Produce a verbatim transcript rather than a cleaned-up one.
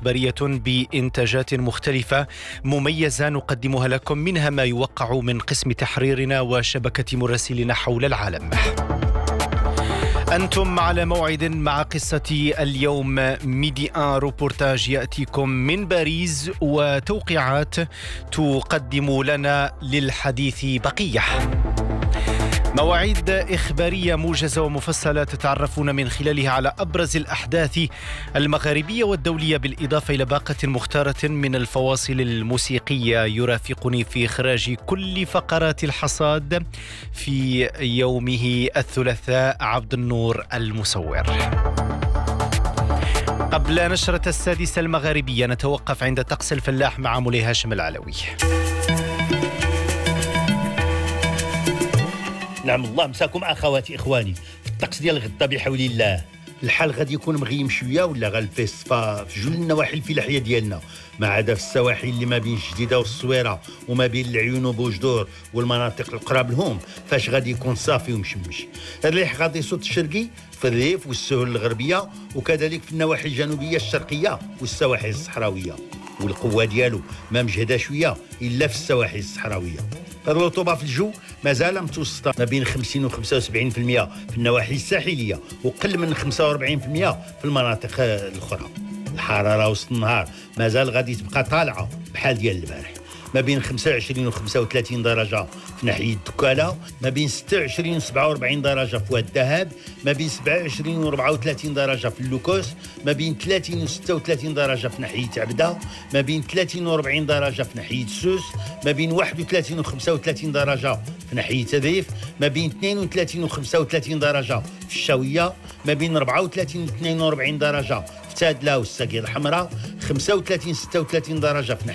إخبارية بإنتاجات مختلفة مميزة نقدمها لكم، منها ما يوقع من قسم تحريرنا وشبكة مراسلين حول العالم. أنتم على موعد مع قصة اليوم. ميدي أن روبورتاج يأتيكم من باريس وتوقيعات تقدم لنا للحديث بقية. مواعيد إخبارية موجزة ومفصلة تتعرفون من خلالها على أبرز الأحداث المغاربية والدولية، بالإضافة إلى باقة مختارة من الفواصل الموسيقية. يرافقني في إخراج كل فقرات الحصاد في يومه الثلاثاء عبد النور المصور. قبل نشرة السادسة المغاربية نتوقف عند طقس الفلاح مع مولاي هاشم العلوي. نعم الله مساكم اخواتي اخواني. في الطقس ديال غدا بحول الله الحال غادي يكون مغيم شويه ولا غالفي الصفا في جل النواحي الفلاحيه ديالنا، ما عدا في السواحل اللي ما بين الجديده والصويره وما بين العيون وبوجدور والمناطق القراب لهم فاش غادي يكون صافي ومشمش. الريح غادي يصوت الشرقي في الريف والسهول الغربيه وكذلك في النواحي الجنوبيه الشرقيه والسواحل الصحراويه، والقوه ديالو ما مجهده شويه الا في السواحل الصحراويه. الرطوبة في الجو مازال متوسطة ما بين خمسين و خمسة وسبعين بالمئة في النواحي الساحلية وقل من خمسة وأربعين بالمئة في المناطق الأخرى. الحرارة وسط النهار مازال غادي تبقى طالعة بحال ديال البارح، ما بين خمسة وعشرين و خمسة وثلاثين درجة في ناحية دكالة، ما بين ستة وعشرين و سبعة وأربعين درجة في واد الذهب، ما بين سبعة وعشرين و أربعة وثلاثين درجة في اللوكوس، ما بين ثلاثين و ستة وثلاثين درجة في ناحية عبدة، ما بين ثلاثين و أربعين درجة في ناحية سوس، ما بين واحد وثلاثين و خمسة وثلاثين درجة في ناحية الريف، ما بين اثنين وثلاثين و خمسة وثلاثين درجة في الشاوية، ما بين أربعة وثلاثين و اثنين وأربعين درجة في تادلة والساقية الحمراء، خمسة وثلاثين ستة وثلاثين درجة في